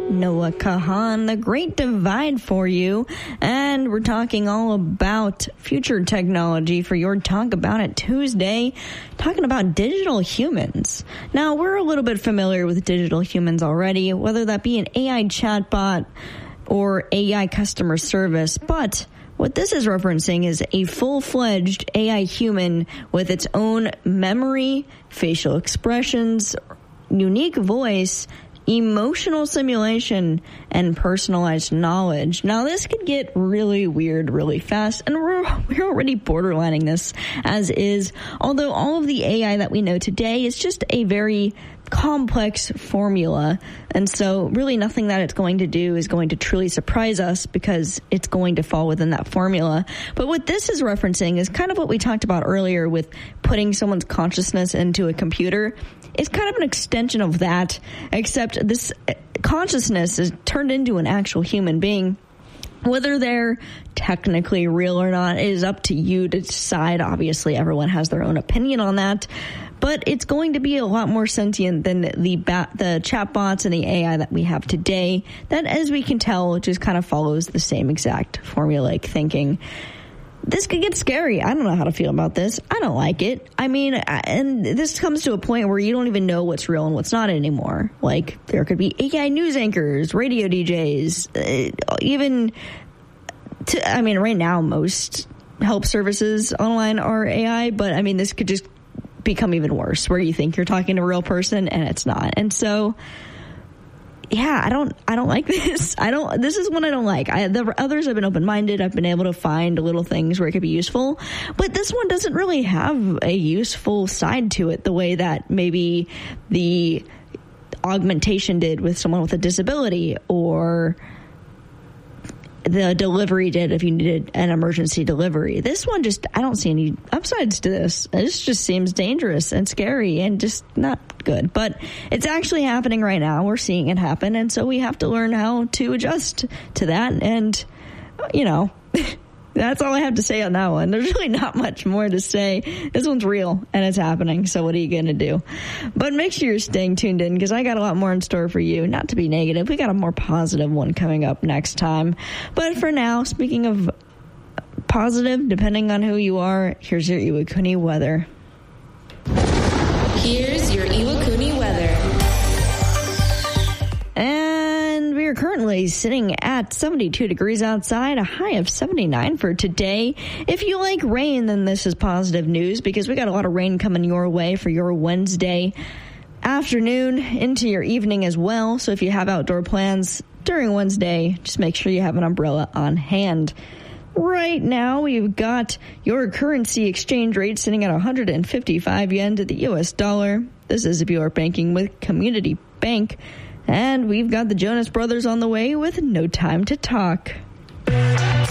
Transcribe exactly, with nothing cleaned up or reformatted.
Noah Kahan, The Great Divide for you. And we're talking all about future technology for your Talk About It Tuesday, talking about digital humans. Now, we're a little bit familiar with digital humans already, whether that be an A I chatbot or A I customer service, but what this is referencing is a full-fledged A I human with its own memory, facial expressions, unique voice, emotional simulation, and personalized knowledge. Now, this could get really weird really fast, and we're, we're already borderlining this as is, although all of the A I that we know today is just a very complex formula, and so really nothing that it's going to do is going to truly surprise us because it's going to fall within that formula. But what this is referencing is kind of what we talked about earlier with putting someone's consciousness into a computer. It's kind of an extension of that, except this consciousness is turned into an actual human being. Whether they're technically real or not is up to you to decide. Obviously, everyone has their own opinion on that. But it's going to be a lot more sentient than the ba- the chatbots and the A I that we have today. That, as we can tell, just kind of follows the same exact formulaic thinking. This could get scary. I don't know how to feel about this. I don't like it. I mean, and this comes to a point where you don't even know what's real and what's not anymore. Like, there could be A I news anchors, radio D Js, uh, even, to, I mean, right now, most help services online are A I, but I mean, this could just become even worse, where you think you're talking to a real person and it's not. And so, yeah, I don't, I don't like this. I don't, this is one I don't like. I, the others have been open-minded. I've been able to find little things where it could be useful, but this one doesn't really have a useful side to it the way that maybe the augmentation did with someone with a disability, or the delivery did if you needed an emergency delivery. This one just, I don't see any upsides to this. This just seems dangerous and scary and just not good. But it's actually happening right now. We're seeing it happen. And so we have to learn how to adjust to that. And, you know, that's all I have to say on that one. There's really not much more to say. This one's real and it's happening. So what are you going to do? But make sure you're staying tuned in, because I got a lot more in store for you. Not to be negative, we got a more positive one coming up next time. But for now, speaking of positive, depending on who you are, here's your Iwakuni weather. Here's your Iwakuni weather. And we are currently sitting at seventy-two degrees outside, a high of seventy-nine for today. If you like rain, then this is positive news, because we got a lot of rain coming your way for your Wednesday afternoon into your evening as well. So if you have outdoor plans during Wednesday, just make sure you have an umbrella on hand. Right now, we've got your currency exchange rate sitting at one hundred fifty-five yen to the U S dollar. This is if you are banking with Community Bank. And we've got the Jonas Brothers on the way with No Time to Talk.